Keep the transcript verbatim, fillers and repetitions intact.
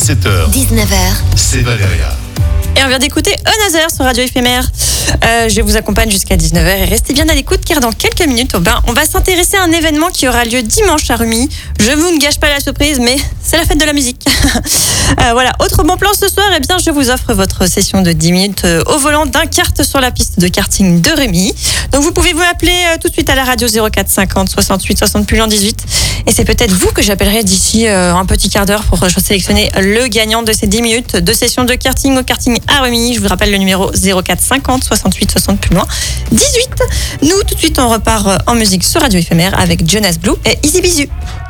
dix-sept heures, dix-neuf heures, c'est Valéria. Et on vient d'écouter Another sur Radio Éphémère. Euh, je vous accompagne jusqu'à dix-neuf heures et restez bien à l'écoute car dans quelques minutes, oh ben, on va s'intéresser à un événement qui aura lieu dimanche à Rumilly. Je vous ne gâche pas la surprise, mais c'est la fête de la musique. euh, voilà, autre bon plan ce soir, eh bien, je vous offre votre session de dix minutes euh, au volant d'un kart sur la piste de karting de Rumilly. Donc vous pouvez vous appeler euh, tout de suite à la radio zéro quatre cinquante soixante-huit soixante plus loin dix-huit. Et c'est peut-être vous que j'appellerai d'ici euh, un petit quart d'heure pour euh, sélectionner le gagnant de ces dix minutes de session de karting au karting à Rumilly. Je vous rappelle le numéro zéro quatre cinquante soixante-huit soixante plus loin dix-huit. Nous, tout de suite, on repart euh, en musique sur Radio Éphémère avec Jonas Blue et Easy Bizu.